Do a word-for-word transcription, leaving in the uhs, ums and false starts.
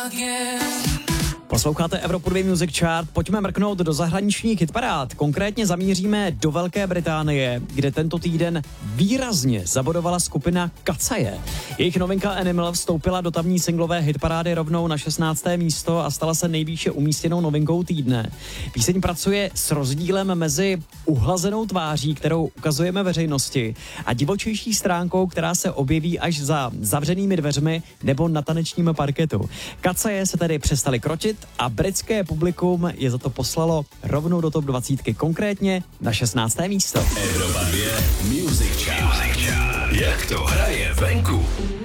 Posloucháte Evropu dva Music Chart, pojďme mrknout do zahraničních hitparád. Konkrétně zamíříme do Velké Británie, kde tento týden výrazně zabodovala skupina Kacaje. Jejich novinka Animal vstoupila do tamní singlové hitparády rovnou na šestnácté místo a stala se nejvýše umístěnou novinkou týdne. Píseň pracuje s rozdílem mezi uhlazenou tváří, kterou ukazujeme veřejnosti, a divočejší stránkou, která se objeví až za zavřenými dveřmi nebo na tanečním parketu. Kacaje se tedy přestali krotit a britské publikum je za to poslalo rovnou do top dvacítky, konkrétně na šestnácté místo. Evropa dva Music Chart. Jak to hraje venku?